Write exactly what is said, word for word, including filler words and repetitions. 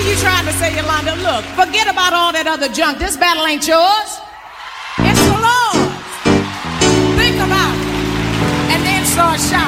you trying to say, Yolanda? Look, forget about all that other junk. This battle ain't yours. It's the Lord's. Think about it. And then start shouting.